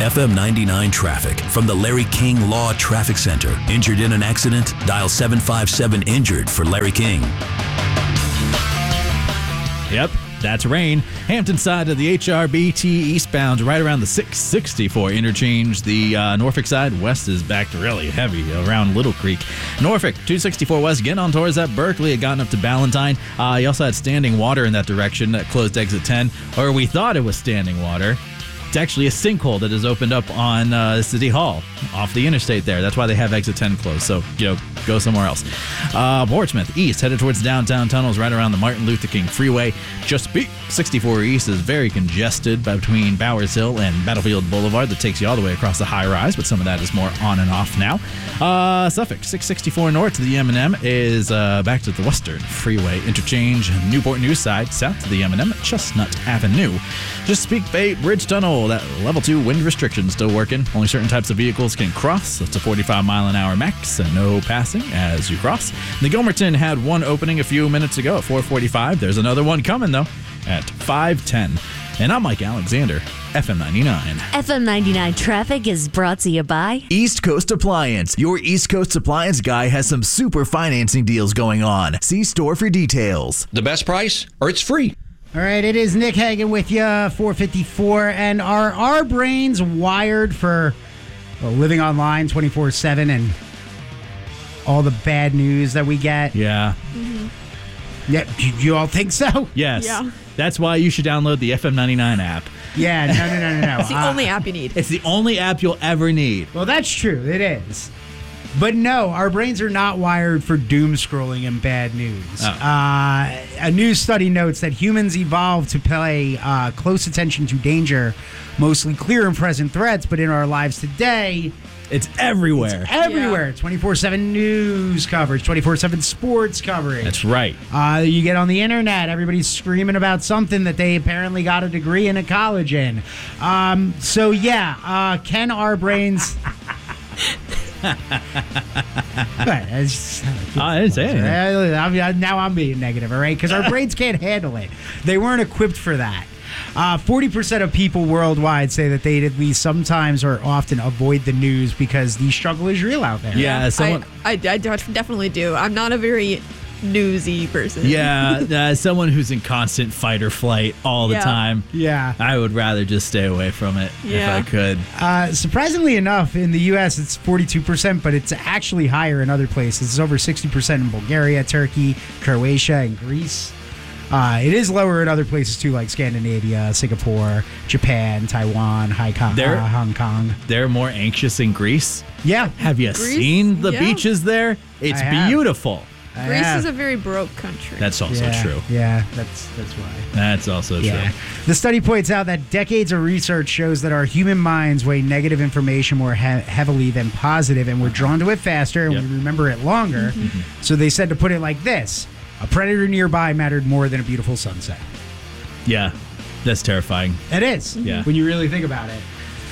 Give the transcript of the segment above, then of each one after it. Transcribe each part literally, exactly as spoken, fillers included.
F M ninety-nine traffic from the Larry King Law Traffic Center. Injured in an accident? Dial seven five seven injured for Larry King. Yep, that's rain. Hampton side of the H R B T eastbound right around the six sixty-four interchange. The uh, Norfolk side west is back to really heavy around Little Creek. Norfolk, two sixty-four west, getting on towards that Berkeley. It gotten up to Ballantyne. Uh, you also had standing water in that direction that closed exit ten, or we thought it was standing water. It's actually a sinkhole that has opened up on uh, City Hall off the interstate there. That's why they have exit ten closed. So, you know, go somewhere else. Uh, Portsmouth East, headed towards downtown tunnels right around the Martin Luther King Freeway. Chesapeake sixty-four East is very congested between Bowers Hill and Battlefield Boulevard. That takes you all the way across the high rise, but some of that is more on and off now. Uh, Suffolk six sixty-four North to the M and M is uh, back to the Western Freeway interchange. Newport News side south to the M and M at Chestnut Avenue. Chesapeake Bay Bridge Tunnel, that level two wind restriction still working. Only certain types of vehicles can cross. That's a forty-five mile an hour max and no passing as you cross. The Gilmerton had one opening a few minutes ago at four forty-five. There's another one coming though at five ten. And I'm Mike Alexander, F M ninety-nine. F M ninety-nine traffic is brought to you by East Coast Appliance. Your East Coast Appliance guy has some super financing deals going on. See store for details. The best price, or it's free. All right, it is Nick Hagan with you, four fifty-four, and are our brains wired for well, living online twenty-four seven and all the bad news that we get? Yeah. Mm-hmm. Yeah, you, you all think so? Yes. Yeah. That's why you should download the F M ninety-nine app. Yeah, no, no, no, no, no. It's the uh, only app you need. It's the only app you'll ever need. Well, that's true. It is. But no, our brains are not wired for doom scrolling and bad news. Oh. Uh, a new study notes that humans evolved to pay uh, close attention to danger, mostly clear and present threats, but in our lives today, It's everywhere. it's everywhere. twenty-four seven news coverage, twenty-four seven sports coverage. That's right. Uh, you get on the internet, everybody's screaming about something that they apparently got a degree in a college in. Um, so, yeah, uh, can our brains... Right, I, just, I didn't say anything. I, I, now I'm being negative, all right? Because our brains can't handle it. They weren't equipped for that. Uh, forty percent of people worldwide say that they at least sometimes or often avoid the news because the struggle is real out there. Yeah, someone. I, I, I definitely do. I'm not a very newsy person. Yeah, uh, someone who's in constant fight or flight all the Yeah. time. Yeah. I would rather just stay away from it Yeah. if I could. Uh, surprisingly enough, in the U S, it's forty-two percent, but it's actually higher in other places. It's over sixty percent in Bulgaria, Turkey, Croatia, and Greece. Uh, it is lower in other places, too, like Scandinavia, Singapore, Japan, Taiwan, Hong Kong. They're- Uh, Hong Kong. They're more anxious in Greece. Yeah. Have you Greece? seen the Yeah. beaches there? It's I have. beautiful. I Greece have. is a very broke country. That's also yeah, true. Yeah, that's that's why. That's also Yeah. true. The study points out that decades of research shows that our human minds weigh negative information more he- heavily than positive, and we're drawn to it faster and Yep. we remember it longer. So they said to put it like this: a predator nearby mattered more than a beautiful sunset. Yeah, that's terrifying. It is. Yeah. When you really think about it.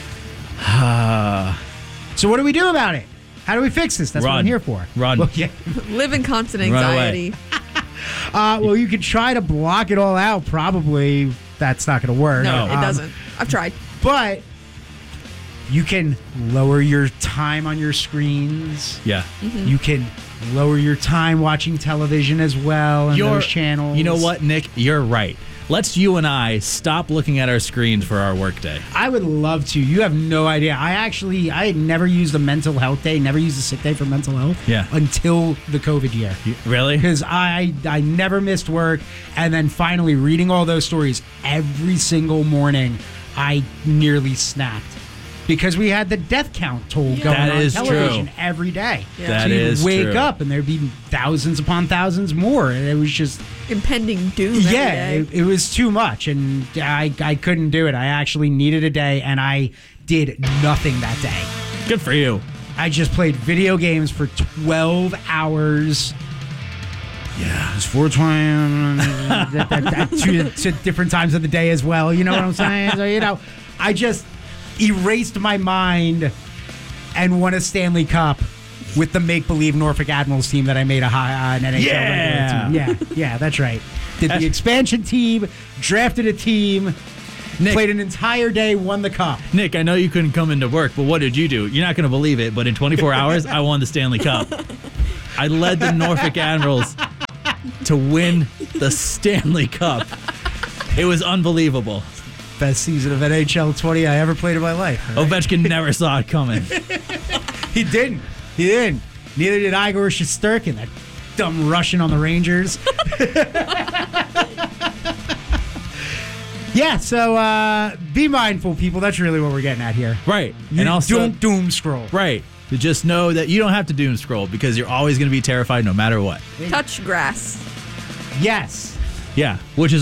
So what do we do about it? How do we fix this? That's what Run. I'm here for. Run. Well, yeah. Live in constant Run away. anxiety. Uh, well, you could try to block it all out. Probably that's not going to work. No, it Um, doesn't. I've tried. But you can lower your time on your screens. Yeah. You can lower your time watching television as well on You're- those channels. You know what, Nick? You're right. Let's you and I stop looking at our screens for our workday. I would love to. You have no idea. I actually, I had never used a mental health day, never used a sick day for mental health Yeah. until the COVID year. You- really? Because I, I never missed work. And then finally reading all those stories every single morning, I nearly snapped. Because we had the death count told Yeah. going That on is television true. every day. Yeah. That so you'd is wake true. up and there'd be thousands upon thousands more. And it was just, Impending doom every yeah, day. it, it was too much. And I, I couldn't do it. I actually needed a day and I did nothing that day. Good for you. I just played video games for twelve hours. Yeah. It's four twenty to, to different times of the day as well. You know what I'm saying? So, you know, I just erased my mind and won a Stanley Cup with the make-believe Norfolk Admirals team that I made a high, uh, an N H L Yeah. regular team. Yeah, yeah, that's right. Did the expansion team, drafted a team, Nick. Played an entire day, won the cup. Nick, I know you couldn't come into work, but what did you do? You're not going to believe it, but in twenty-four hours, I won the Stanley Cup. I led the Norfolk Admirals to win the Stanley Cup. It was unbelievable. Best season of N H L twenty I ever played in my life. Right? Ovechkin never saw it coming. He didn't. He didn't. Neither did Igor Shesterkin, that dumb Russian on the Rangers. Yeah, so uh, be mindful, people. That's really what we're getting at here. Right. You and also, don't doom scroll. Right. To just know that you don't have to doom scroll because you're always going to be terrified no matter what. Touch grass. Yes. Yeah, which is